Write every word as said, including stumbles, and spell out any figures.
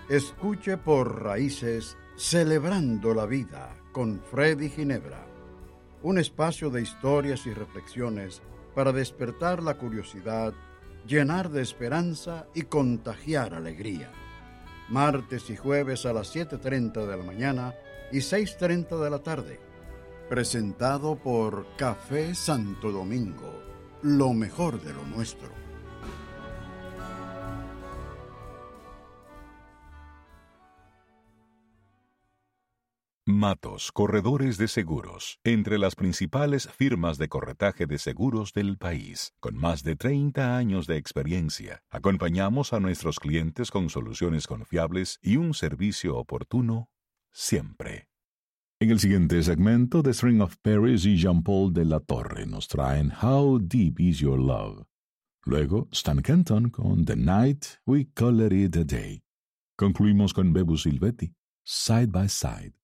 Escuche por Raíces, Celebrando la Vida, con Freddy Ginebra. Un espacio de historias y reflexiones para despertar la curiosidad, llenar de esperanza y contagiar alegría. Martes y jueves a las siete y media de la mañana y seis y media de la tarde. Presentado por Café Santo Domingo, lo mejor de lo nuestro. Matos, Corredores de Seguros, entre las principales firmas de corretaje de seguros del país. Con más de treinta años de experiencia, acompañamos a nuestros clientes con soluciones confiables y un servicio oportuno siempre. En el siguiente segmento, The String of Paris y Jean-Paul de la Torre nos traen How Deep Is Your Love. Luego, Stan Kenton con The Night We Call It a Day. Concluimos con Bebo Silvetti, Side by Side.